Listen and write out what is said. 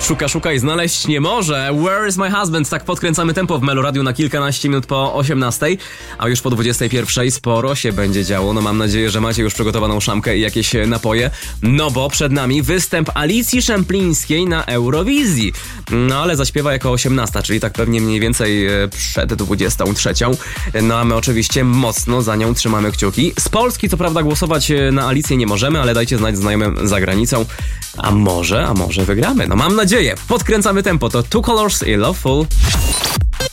Szuka i znaleźć nie może. Where is my husband? Tak podkręcamy tempo w Meloradiu na kilkanaście minut po 18, a już po 21 sporo się będzie działo. No mam nadzieję, że macie już przygotowaną szamkę i jakieś napoje, no bo przed nami występ Alicji Szemplińskiej na Eurowizji. No ale zaśpiewa jako 18, czyli tak pewnie mniej więcej przed 23. No a my oczywiście mocno za nią trzymamy kciuki. Z Polski co prawda głosować na Alicję nie możemy, ale dajcie znać znajomym za granicą. A może wygramy. No mam nadzieję. Podkręcamy tempo. To Two Colors i Loveful.